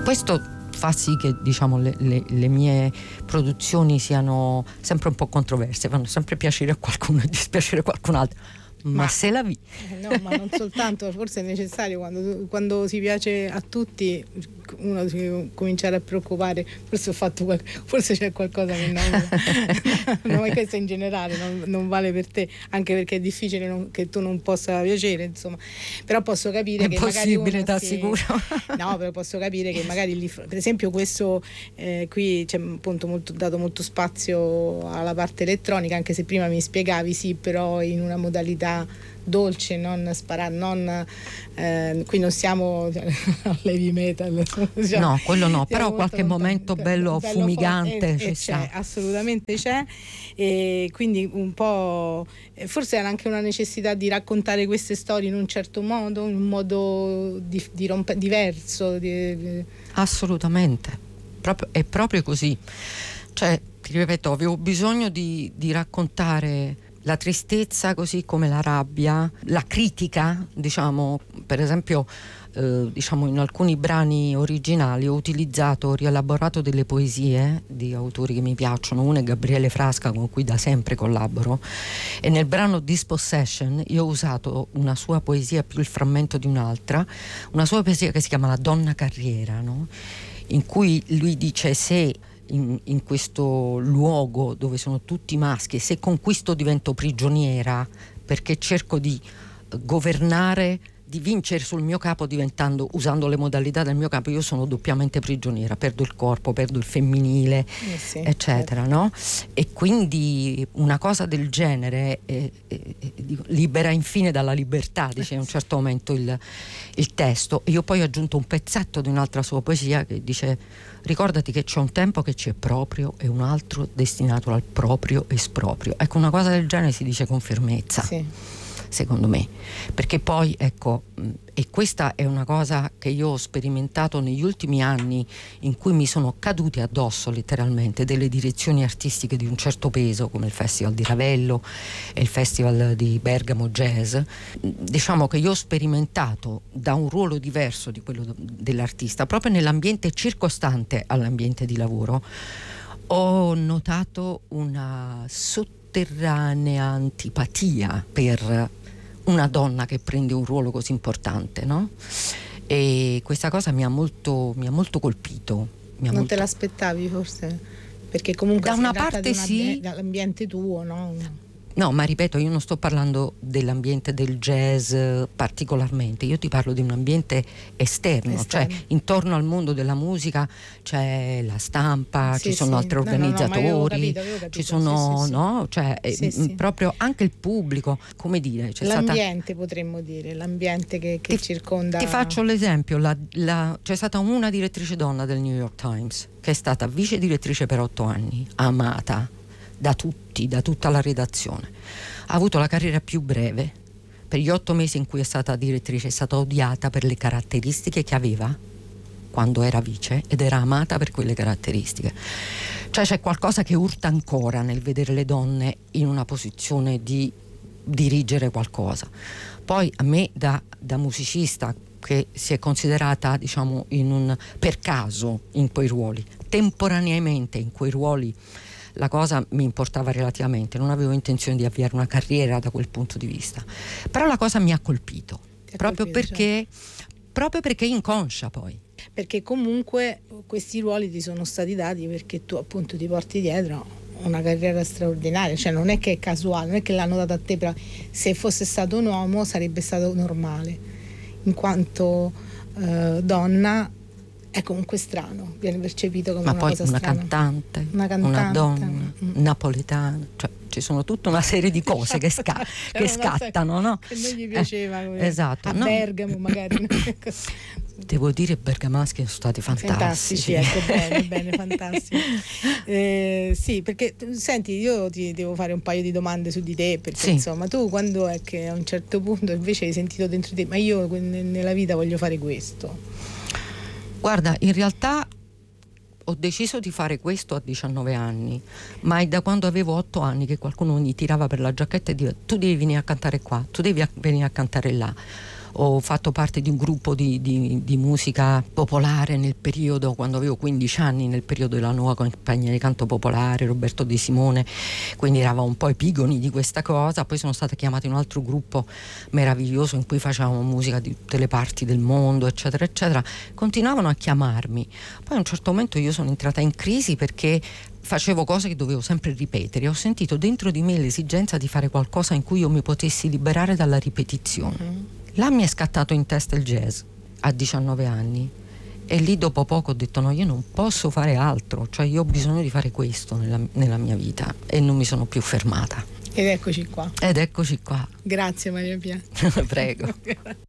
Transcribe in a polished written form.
Questo fa sì che, diciamo, le mie produzioni siano sempre un po' controverse, fanno sempre piacere a qualcuno e dispiacere a qualcun altro. Ma se la vi. No, ma non soltanto, forse è necessario quando si piace a tutti uno si deve cominciare a preoccupare, forse c'è qualcosa che no, e questo in generale non vale per te, anche perché è difficile che tu non possa piacere, insomma. Però posso capire che magari uno t'assicuro. No, però posso capire che magari lì, per esempio questo qui c'è appunto dato molto spazio alla parte elettronica, anche se prima mi spiegavi sì, però in una modalità dolce, non sparare, qui non siamo all'heavy metal, diciamo. No, quello no, però qualche momento bello fumigante c'è, assolutamente c'è, e quindi un po' forse era anche una necessità di raccontare queste storie in un certo modo, in un modo diverso. Assolutamente, è proprio così. Cioè, ti ripeto, avevo bisogno di raccontare la tristezza così come la rabbia, la critica, diciamo, per esempio, diciamo, in alcuni brani originali ho rielaborato delle poesie di autori che mi piacciono. Uno è Gabriele Frasca, con cui da sempre collaboro, e nel brano Dispossession io ho usato una sua poesia più il frammento di un'altra, una sua poesia che si chiama La donna carriera, no? In cui lui dice: se in questo luogo dove sono tutti maschi, se conquisto divento prigioniera perché cerco di governare, di vincere sul mio capo usando le modalità del mio capo, io sono doppiamente prigioniera, perdo il corpo, perdo il femminile, sì, eccetera, certo. no? E quindi una cosa del genere libera infine dalla libertà, dice a un certo momento il testo. Io poi ho aggiunto un pezzetto di un'altra sua poesia che dice: ricordati che c'è un tempo che c'è proprio e un altro destinato al proprio esproprio. Ecco, una cosa del genere si dice con fermezza, sì, secondo me, perché poi, ecco, e questa è una cosa che io ho sperimentato negli ultimi anni, in cui mi sono caduti addosso letteralmente delle direzioni artistiche di un certo peso, come il Festival di Ravello e il Festival di Bergamo Jazz. Diciamo che io ho sperimentato da un ruolo diverso di quello dell'artista, proprio nell'ambiente circostante all'ambiente di lavoro, ho notato una sotterranea antipatia per una donna che prende un ruolo così importante, no? E questa cosa mi ha molto colpito. Non te l'aspettavi forse? Perché comunque da una parte sì, dall'ambiente tuo, no? No, ma ripeto, io non sto parlando dell'ambiente del jazz particolarmente, io ti parlo di un ambiente esterno. Cioè intorno al mondo della musica c'è la stampa, ci sono altri organizzatori, avevo capito, ci sono, sì. no? Cioè proprio anche il pubblico, come dire, l'ambiente, potremmo dire, l'ambiente che circonda. Ti faccio l'esempio, c'è stata una direttrice donna del New York Times che è stata vice direttrice per 8 anni, amata da tutti, da tutta la redazione. Ha avuto la carriera più breve. Per gli 8 mesi in cui è stata direttrice è stata odiata per le caratteristiche che aveva quando era vice, ed era amata per quelle caratteristiche. Cioè c'è qualcosa che urta ancora nel vedere le donne in una posizione di dirigere qualcosa. Poi a me da musicista, che si è considerata, diciamo, per caso in quei ruoli, temporaneamente in quei ruoli, la cosa mi importava relativamente, non avevo intenzione di avviare una carriera da quel punto di vista, però la cosa mi ha colpito, perché è inconscia, poi perché comunque questi ruoli ti sono stati dati perché tu appunto ti porti dietro una carriera straordinaria, cioè non è che è casuale, non è che l'hanno dato a te, però se fosse stato un uomo sarebbe stato normale, in quanto donna è comunque strano, viene percepito come una cosa strana. Ma poi una cantante, una donna, napoletana, cioè ci sono tutta una serie di cose che scattano, no? Che non gli piaceva, esatto, a Bergamo magari. Devo dire, i bergamaschi sono stati fantastici. Ecco, bene, fantastici. Sì, perché senti, io ti devo fare un paio di domande su di te, perché insomma tu quando è che a un certo punto invece hai sentito dentro di te: ma io nella vita voglio fare questo? Guarda, in realtà ho deciso di fare questo a 19 anni, ma è da quando avevo 8 anni che qualcuno mi tirava per la giacchetta e diceva: tu devi venire a cantare qua, tu devi venire a cantare là. ho fatto parte di un gruppo di musica popolare nel periodo, quando avevo 15 anni, nel periodo della nuova compagnia di canto popolare, Roberto De Simone, quindi eravamo un po' epigoni di questa cosa. Poi sono stata chiamata in un altro gruppo meraviglioso in cui facevamo musica di tutte le parti del mondo, eccetera eccetera. Continuavano a chiamarmi, poi a un certo momento io sono entrata in crisi perché facevo cose che dovevo sempre ripetere. Ho sentito dentro di me l'esigenza di fare qualcosa in cui io mi potessi liberare dalla ripetizione. Là mi è scattato in testa il jazz a 19 anni e lì dopo poco ho detto no, io non posso fare altro, cioè io ho bisogno di fare questo nella mia vita, e non mi sono più fermata. Ed eccoci qua. Ed eccoci qua. Grazie Maria Pia. Prego.